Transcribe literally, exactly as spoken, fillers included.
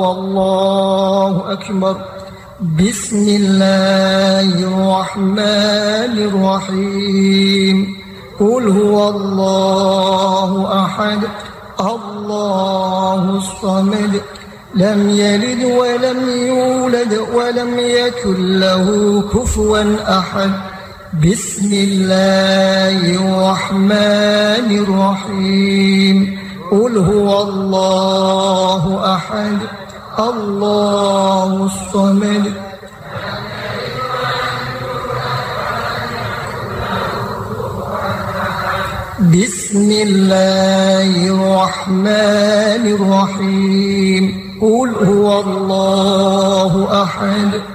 الله أكبر. بسم الله الرحمن الرحيم. قل هو الله أحد الله الصمد لم يلد ولم يولد ولم يكن له كفوا أحد. بسم الله الرحمن الرحيم. قل هو الله أحد الله الصمد. بسم الله الرحمن الرحيم. قل هو الله أحد